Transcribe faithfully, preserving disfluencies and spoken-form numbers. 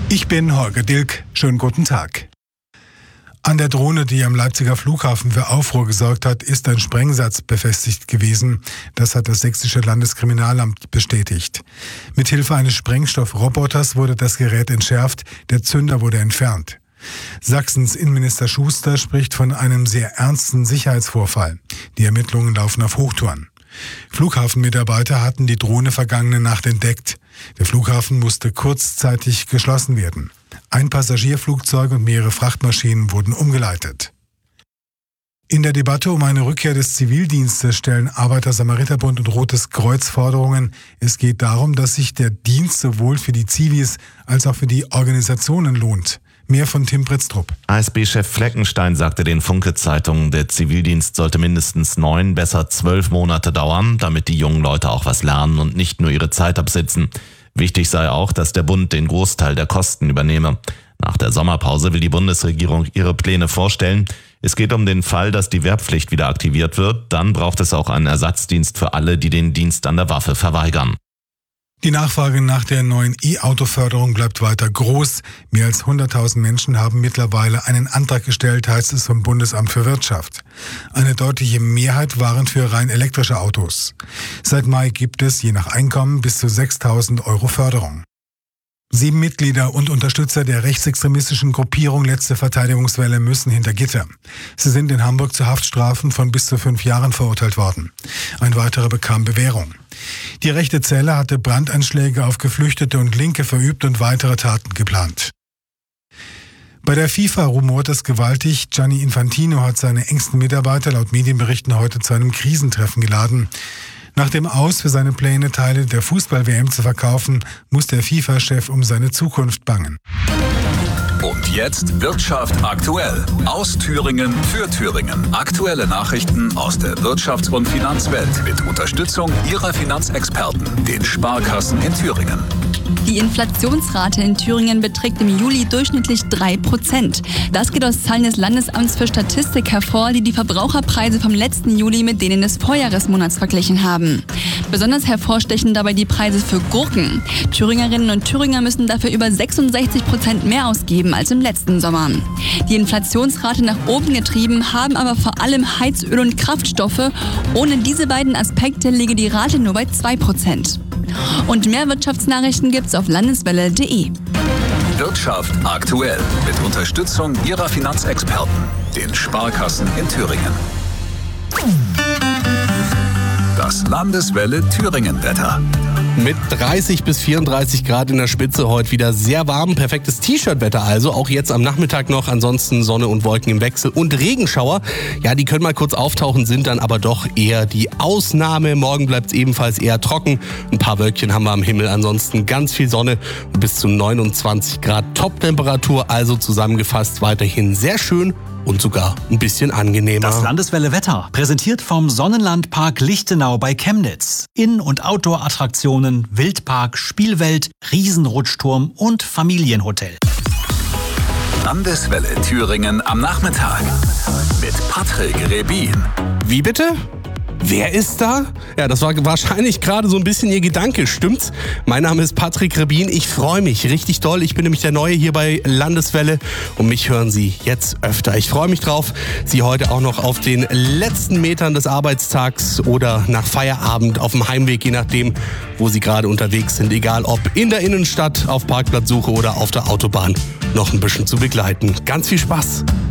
Ich bin Holger Dilk. Schönen guten Tag. An der Drohne, die am Leipziger Flughafen für Aufruhr gesorgt hat, ist ein Sprengsatz befestigt gewesen. Das hat das sächsische Landeskriminalamt bestätigt. Mithilfe eines Sprengstoffroboters wurde das Gerät entschärft, der Zünder wurde entfernt. Sachsens Innenminister Schuster spricht von einem sehr ernsten Sicherheitsvorfall. Die Ermittlungen laufen auf Hochtouren. Flughafenmitarbeiter hatten die Drohne vergangene Nacht entdeckt. Der Flughafen musste kurzzeitig geschlossen werden. Ein Passagierflugzeug und mehrere Frachtmaschinen wurden umgeleitet. In der Debatte um eine Rückkehr des Zivildienstes stellen Arbeiter-Samariter-Bund und Rotes Kreuz Forderungen. Es geht darum, dass sich der Dienst sowohl für die Zivis als auch für die Organisationen lohnt. Mehr von Tim Britztrup. A S B-Chef Fleckenstein sagte den Funke-Zeitungen, der Zivildienst sollte mindestens neun, besser zwölf Monate dauern, damit die jungen Leute auch was lernen und nicht nur ihre Zeit absitzen. Wichtig sei auch, dass der Bund den Großteil der Kosten übernehme. Nach der Sommerpause will die Bundesregierung ihre Pläne vorstellen. Es geht um den Fall, dass die Wehrpflicht wieder aktiviert wird. Dann braucht es auch einen Ersatzdienst für alle, die den Dienst an der Waffe verweigern. Die Nachfrage nach der neuen E-Auto-Förderung bleibt weiter groß. Mehr als hunderttausend Menschen haben mittlerweile einen Antrag gestellt, heißt es vom Bundesamt für Wirtschaft. Eine deutliche Mehrheit waren für rein elektrische Autos. Seit Mai gibt es je nach Einkommen bis zu sechstausend Euro Förderung. Sieben Mitglieder und Unterstützer der rechtsextremistischen Gruppierung Letzte Verteidigungswelle müssen hinter Gitter. Sie sind in Hamburg zu Haftstrafen von bis zu fünf Jahren verurteilt worden. Ein weiterer bekam Bewährung. Die rechte Zelle hatte Brandanschläge auf Geflüchtete und Linke verübt und weitere Taten geplant. Bei der FIFA rumort es gewaltig. Gianni Infantino hat seine engsten Mitarbeiter laut Medienberichten heute zu einem Krisentreffen geladen. Nach dem Aus für seine Pläne, Teile der Fußball-W M zu verkaufen, muss der FIFA-Chef um seine Zukunft bangen. Und jetzt Wirtschaft aktuell. Aus Thüringen für Thüringen. Aktuelle Nachrichten aus der Wirtschafts- und Finanzwelt mit Unterstützung Ihrer Finanzexperten, den Sparkassen in Thüringen. Die Inflationsrate in Thüringen beträgt im Juli durchschnittlich drei Prozent. Das geht aus Zahlen des Landesamts für Statistik hervor, die die Verbraucherpreise vom letzten Juli mit denen des Vorjahresmonats verglichen haben. Besonders hervorstechen dabei die Preise für Gurken. Thüringerinnen und Thüringer müssen dafür über sechsundsechzig Prozent mehr ausgeben als im letzten Sommer. Die Inflationsrate nach oben getrieben haben aber vor allem Heizöl und Kraftstoffe. Ohne diese beiden Aspekte liege die Rate nur bei zwei Prozent. Und mehr Wirtschaftsnachrichten gibt's auf landeswelle punkt de. Wirtschaft aktuell mit Unterstützung Ihrer Finanzexperten, den Sparkassen in Thüringen. Das Landeswelle Thüringen-Wetter. Mit dreißig bis vierunddreißig Grad in der Spitze heute wieder sehr warm. Perfektes T-Shirt-Wetter also, auch jetzt am Nachmittag noch. Ansonsten Sonne und Wolken im Wechsel und Regenschauer. Ja, die können mal kurz auftauchen, sind dann aber doch eher die Ausnahme. Morgen bleibt es ebenfalls eher trocken. Ein paar Wölkchen haben wir am Himmel. Ansonsten ganz viel Sonne und bis zu neunundzwanzig Grad Top-Temperatur. Also zusammengefasst weiterhin sehr schön. Und sogar ein bisschen angenehmer. Das Landeswelle Wetter, präsentiert vom Sonnenlandpark Lichtenau bei Chemnitz. In- und Outdoor-Attraktionen, Wildpark, Spielwelt, Riesenrutschturm und Familienhotel. Landeswelle Thüringen am Nachmittag mit Patrick Rebin. Wie bitte? Wer ist da? Ja, das war wahrscheinlich gerade so ein bisschen Ihr Gedanke, stimmt's? Mein Name ist Patrick Rebin, ich freue mich richtig doll. Ich bin nämlich der Neue hier bei Landeswelle und mich hören Sie jetzt öfter. Ich freue mich drauf, Sie heute auch noch auf den letzten Metern des Arbeitstags oder nach Feierabend auf dem Heimweg, je nachdem, wo Sie gerade unterwegs sind. Egal ob in der Innenstadt, auf Parkplatzsuche oder auf der Autobahn, noch ein bisschen zu begleiten. Ganz viel Spaß!